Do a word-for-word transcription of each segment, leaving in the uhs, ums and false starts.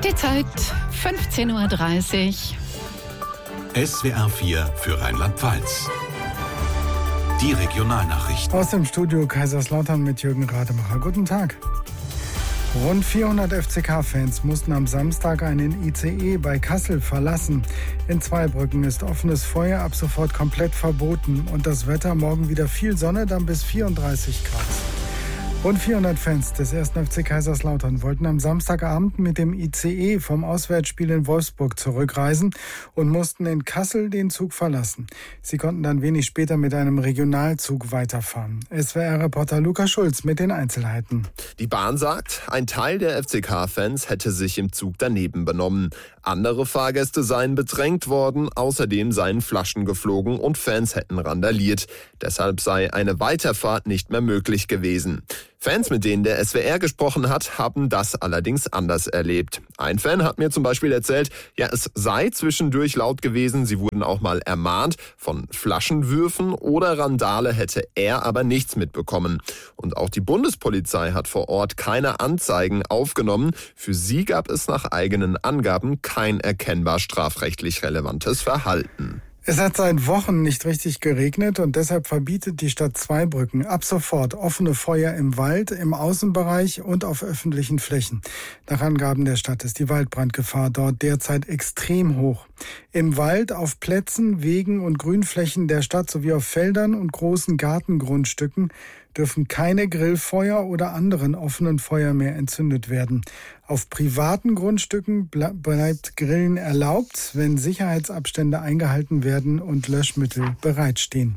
Die Zeit fünfzehn Uhr dreißig. S W R vier für Rheinland-Pfalz. Die Regionalnachrichten. Aus dem Studio Kaiserslautern mit Jürgen Rademacher. Guten Tag. Rund vierhundert F C K-Fans mussten am Samstag einen I C E bei Kassel verlassen. In Zweibrücken ist offenes Feuer ab sofort komplett verboten. Und das Wetter morgen wieder viel Sonne, dann bis vierunddreißig Grad. Rund vierhundert Fans des ersten F C Kaiserslautern wollten am Samstagabend mit dem I C E vom Auswärtsspiel in Wolfsburg zurückreisen und mussten in Kassel den Zug verlassen. Sie konnten dann wenig später mit einem Regionalzug weiterfahren. S W R-Reporter Lukas Schulz mit den Einzelheiten. Die Bahn sagt, ein Teil der F C K-Fans hätte sich im Zug daneben benommen. Andere Fahrgäste seien bedrängt worden, außerdem seien Flaschen geflogen und Fans hätten randaliert. Deshalb sei eine Weiterfahrt nicht mehr möglich gewesen. Fans, mit denen der S W R gesprochen hat, haben das allerdings anders erlebt. Ein Fan hat mir zum Beispiel erzählt, ja, es sei zwischendurch laut gewesen, sie wurden auch mal ermahnt, von Flaschenwürfen oder Randale hätte er aber nichts mitbekommen. Und auch die Bundespolizei hat vor Ort keine Anzeigen aufgenommen. Für sie gab es nach eigenen Angaben kein erkennbar strafrechtlich relevantes Verhalten. Es hat seit Wochen nicht richtig geregnet und deshalb verbietet die Stadt Zweibrücken ab sofort offene Feuer im Wald, im Außenbereich und auf öffentlichen Flächen. Nach Angaben der Stadt ist die Waldbrandgefahr dort derzeit extrem hoch. Im Wald, auf Plätzen, Wegen und Grünflächen der Stadt sowie auf Feldern und großen Gartengrundstücken dürfen keine Grillfeuer oder anderen offenen Feuer mehr entzündet werden. Auf privaten Grundstücken bleibt Grillen erlaubt, wenn Sicherheitsabstände eingehalten werden und Löschmittel bereitstehen.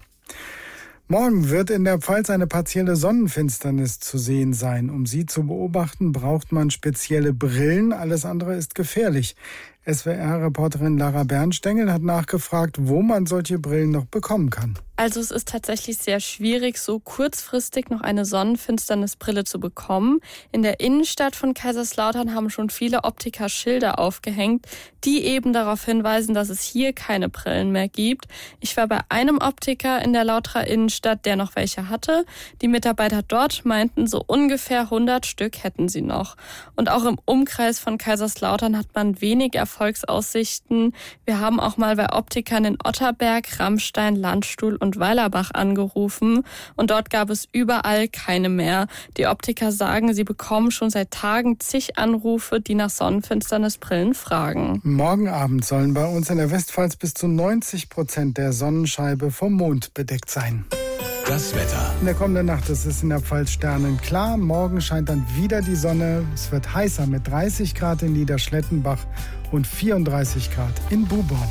Morgen wird in der Pfalz eine partielle Sonnenfinsternis zu sehen sein. Um sie zu beobachten, braucht man spezielle Brillen. Alles andere ist gefährlich. S W R-Reporterin Lara Bernstengel hat nachgefragt, wo man solche Brillen noch bekommen kann. Also es ist tatsächlich sehr schwierig, so kurzfristig noch eine Sonnenfinsternisbrille zu bekommen. In der Innenstadt von Kaiserslautern haben schon viele Optiker Schilder aufgehängt, die eben darauf hinweisen, dass es hier keine Brillen mehr gibt. Ich war bei einem Optiker in der Lauterer Innenstadt, der noch welche hatte. Die Mitarbeiter dort meinten, so ungefähr hundert Stück hätten sie noch. Und auch im Umkreis von Kaiserslautern hat man wenig Erfolgsaussichten. Wir haben auch mal bei Optikern in Otterberg, Rammstein, Landstuhl und Weilerbach angerufen und dort gab es überall keine mehr. Die Optiker sagen, sie bekommen schon seit Tagen zig Anrufe, die nach Sonnenfinsternisbrillen fragen. Morgen Abend sollen bei uns in der Westpfalz bis zu neunzig Prozent der Sonnenscheibe vom Mond bedeckt sein. Das Wetter. In der kommenden Nacht ist es in der Pfalz sternenklar. Morgen scheint dann wieder die Sonne. Es wird heißer mit dreißig Grad in Niederschlettenbach und vierunddreißig Grad in Buborn.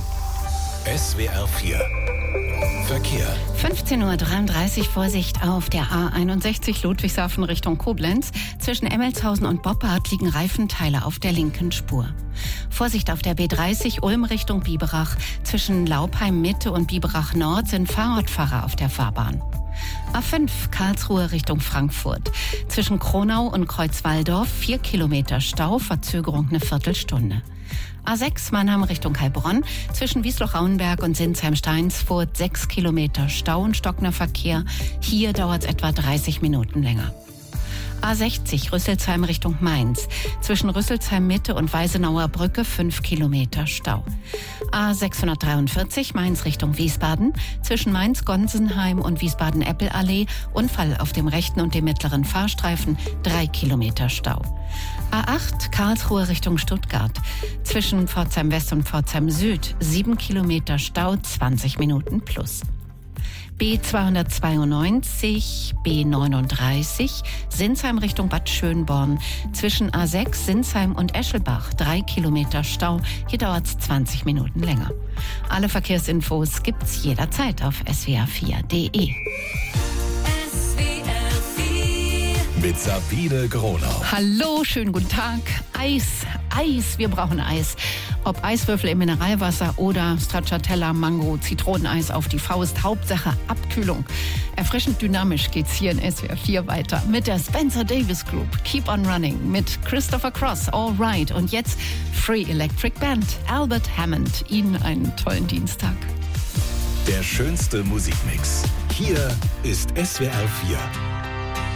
S W R vier. Verkehr. fünfzehn Uhr dreiunddreißig, Vorsicht auf der A einundsechzig Ludwigshafen Richtung Koblenz. Zwischen Emmelshausen und Boppard liegen Reifenteile auf der linken Spur. Vorsicht auf der B dreißig Ulm Richtung Biberach. Zwischen Laupheim Mitte und Biberach Nord sind Fahrradfahrer auf der Fahrbahn. A fünf Karlsruhe Richtung Frankfurt. Zwischen Kronau und Kreuzwaldorf vier Kilometer Stau, Verzögerung eine Viertelstunde. A sechs Mannheim Richtung Heilbronn. Zwischen Wiesloch-Rauenberg und Sinsheim-Steinsfurt sechs Kilometer Stau und stockender Verkehr. Hier dauert es etwa dreißig Minuten länger. A sechzig Rüsselsheim Richtung Mainz. Zwischen Rüsselsheim Mitte und Weisenauer Brücke fünf Kilometer Stau. A sechshundertdreiundvierzig Mainz Richtung Wiesbaden. Zwischen Mainz-Gonsenheim und Wiesbaden-Eppelallee Unfall auf dem rechten und dem mittleren Fahrstreifen drei Kilometer Stau. A acht Karlsruhe Richtung Stuttgart. Zwischen Pforzheim West und Pforzheim Süd sieben Kilometer Stau, zwanzig Minuten plus. B zweihundertzweiundneunzig, B neununddreißig, Sinsheim Richtung Bad Schönborn. Zwischen A sechs, Sinsheim und Eschelbach, drei Kilometer Stau. Hier dauert es zwanzig Minuten länger. Alle Verkehrsinfos gibt's jederzeit auf s w r vier punkt d e. Mit Sabine Gronau. Hallo, schönen guten Tag. Eis, Eis, wir brauchen Eis. Ob Eiswürfel im Mineralwasser oder Stracciatella, Mango, Zitroneneis auf die Faust. Hauptsache Abkühlung. Erfrischend dynamisch geht's hier in S W R vier weiter mit der Spencer Davis Group. Keep on Running mit Christopher Cross, All Right. Und jetzt Free Electric Band, Albert Hammond. Ihnen einen tollen Dienstag. Der schönste Musikmix. Hier ist S W R vier.